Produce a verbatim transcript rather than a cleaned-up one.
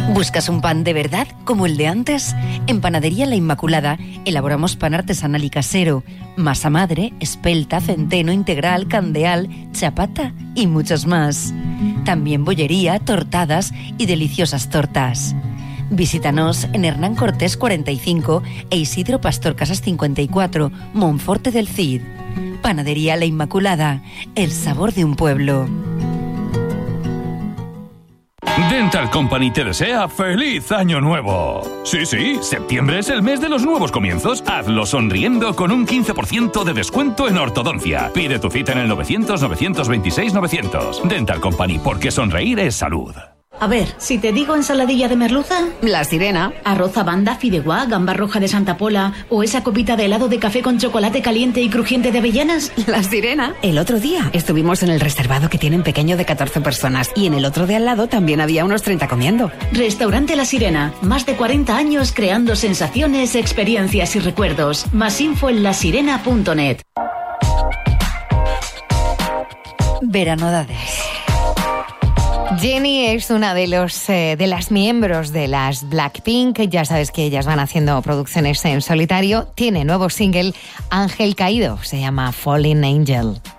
¿Buscas un pan de verdad como el de antes? En Panadería La Inmaculada elaboramos pan artesanal y casero, masa madre, espelta, centeno, integral, candeal, chapata y muchos más. También bollería, tortadas y deliciosas tortas. Visítanos en Hernán Cortés cuarenta y cinco e Isidro Pastor Casas cincuenta y cuatro, Monforte del Cid. Panadería La Inmaculada, el sabor de un pueblo. Dental Company te desea ¡Feliz Año Nuevo! Sí, sí, septiembre es el mes de los nuevos comienzos. Hazlo sonriendo con un quince por ciento de descuento en ortodoncia. Pide tu cita en el novecientos, novecientos veintiséis, novecientos. Dental Company, porque sonreír es salud. A ver, si te digo ensaladilla de merluza... La Sirena. Arroz a banda, fideuá, gamba roja de Santa Pola... o esa copita de helado de café con chocolate caliente y crujiente de avellanas. La Sirena. El otro día estuvimos en el reservado que tienen pequeño de catorce personas y en el otro de al lado también había unos treinta comiendo. Restaurante La Sirena. Más de cuarenta años creando sensaciones, experiencias y recuerdos. Más info en lasirena punto net. Veranodades. Jennie es una de los eh, de las miembros de las Blackpink. Ya sabes que ellas van haciendo producciones en solitario. Tiene nuevo single, Ángel Caído. Se llama Falling Angel.